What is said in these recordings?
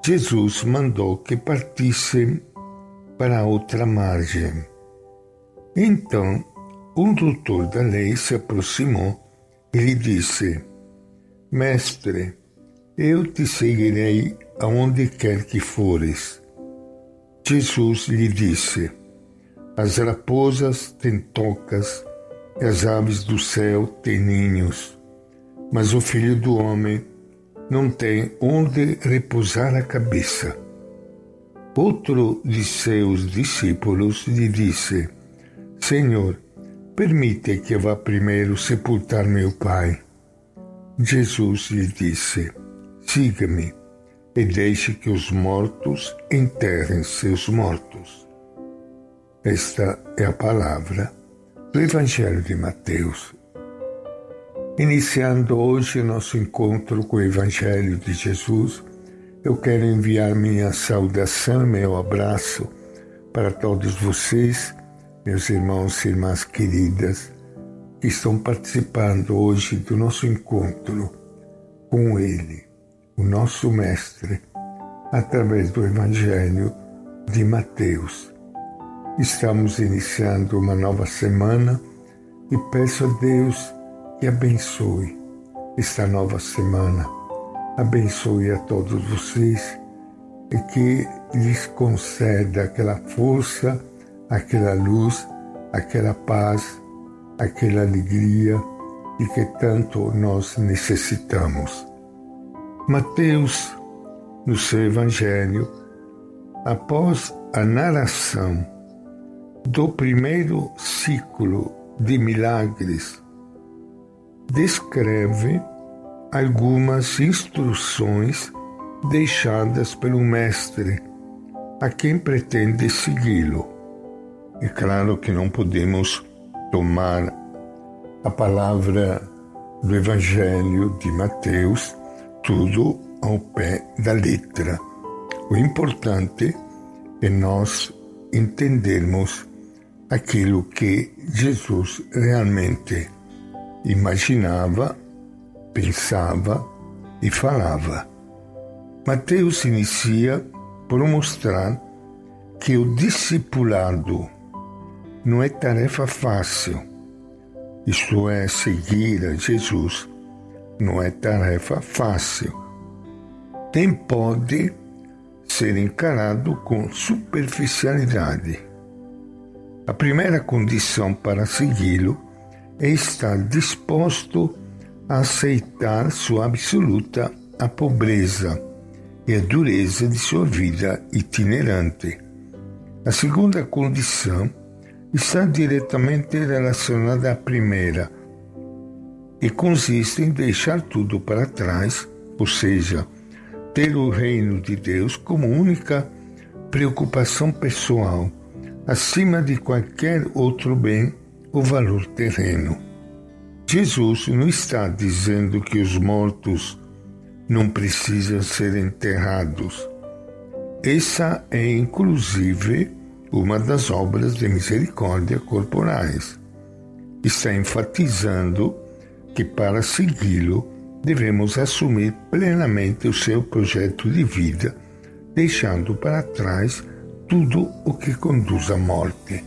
Jesus mandou que partissem para outra margem. Então, um doutor da lei se aproximou e lhe disse: Mestre, eu te seguirei aonde quer que fores. Jesus lhe disse: As raposas têm tocas e as aves do céu têm ninhos, mas o Filho do Homem não tem onde repousar a cabeça. Outro de seus discípulos lhe disse: Senhor, permite que eu vá primeiro sepultar meu pai. Jesus lhe disse: Siga-me e deixe que os mortos enterrem seus mortos. Esta é a palavra do Evangelho de Mateus. Iniciando hoje nosso encontro com o Evangelho de Jesus, eu quero enviar minha saudação e meu abraço para todos vocês, meus irmãos e irmãs queridas, que estão participando hoje do nosso encontro com Ele, o nosso Mestre, através do Evangelho de Mateus. Estamos iniciando uma nova semana e peço a Deus que abençoe esta nova semana, abençoe a todos vocês e que lhes conceda aquela força, aquela luz, aquela paz, aquela alegria de que tanto nós necessitamos. Mateus, no seu Evangelho, após a narração do primeiro ciclo de milagres, descreve algumas instruções deixadas pelo Mestre a quem pretende segui-lo. É claro que não podemos tomar a palavra do Evangelho de Mateus tudo ao pé da letra. O importante é nós entendermos aquilo que Jesus realmente imaginava, pensava e falava. Mateus inicia por mostrar que o discipulado não é tarefa fácil, isto é, seguir a Jesus não é tarefa fácil. Nem pode ser encarado com superficialidade. A primeira condição para segui-lo é estar disposto a aceitar sua absoluta a pobreza e a dureza de sua vida itinerante. A segunda condição está diretamente relacionada à primeira e consiste em deixar tudo para trás, ou seja, ter o reino de Deus como única preocupação pessoal, acima de qualquer outro bem ou valor terreno. Jesus não está dizendo que os mortos não precisam ser enterrados. Essa é, inclusive, uma das obras de misericórdia corporais. Está enfatizando que para segui-lo devemos assumir plenamente o seu projeto de vida, deixando para trás tudo o que conduz à morte.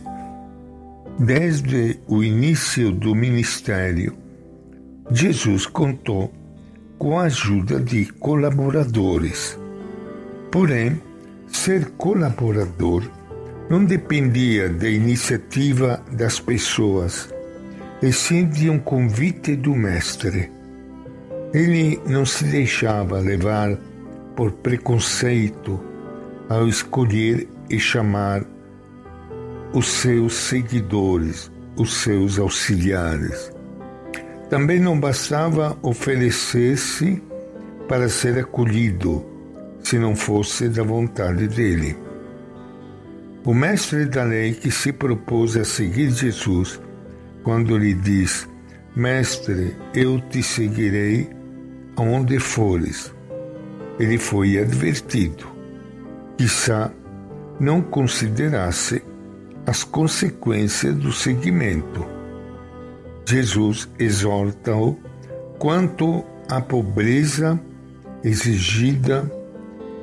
Desde o início do ministério, Jesus contou com a ajuda de colaboradores. Porém, ser colaborador não dependia da iniciativa das pessoas, e sim de um convite do Mestre. Ele não se deixava levar por preconceito ao escolher e chamar os seus seguidores, os seus auxiliares. Também não bastava oferecer-se para ser acolhido, se não fosse da vontade dele. O mestre da lei que se propôs a seguir Jesus, quando lhe diz: Mestre, eu te seguirei aonde fores, ele foi advertido, quizá não considerasse as consequências do seguimento. Jesus exorta-o quanto à pobreza exigida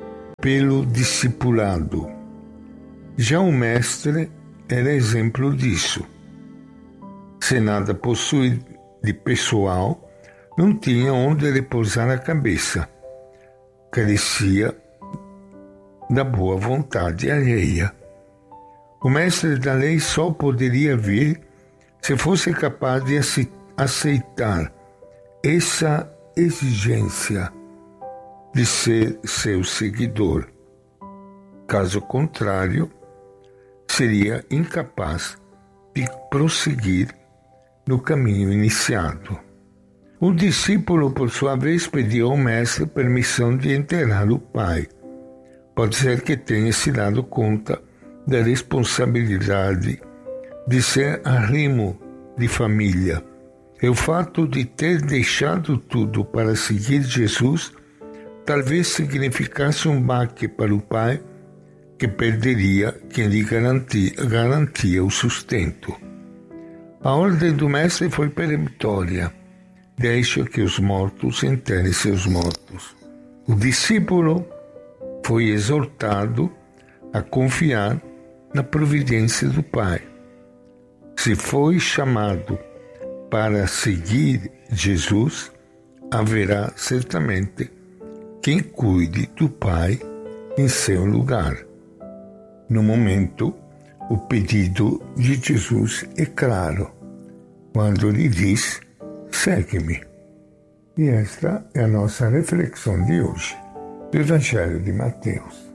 pelo discipulado. Já o mestre era exemplo disso. Se nada possui de pessoal, não tinha onde repousar a cabeça. Carecia da boa vontade alheia. O mestre da lei só poderia vir se fosse capaz de aceitar essa exigência de ser seu seguidor. Caso contrário, seria incapaz de prosseguir no caminho iniciado. O discípulo, por sua vez, pediu ao mestre permissão de enterrar o pai. Pode ser que tenha se dado conta da responsabilidade de ser arrimo de família. E o fato de ter deixado tudo para seguir Jesus talvez significasse um baque para o pai, que perderia quem lhe garantia o sustento. A ordem do mestre foi peremptória: deixe que os mortos enterrem seus mortos. O discípulo foi exortado a confiar na providência do Pai. Se foi chamado para seguir Jesus, haverá certamente quem cuide do Pai em seu lugar. No momento, o pedido de Jesus é claro, quando lhe diz: segue-me. E esta é a nossa reflexão de hoje, do Evangelho de Mateus.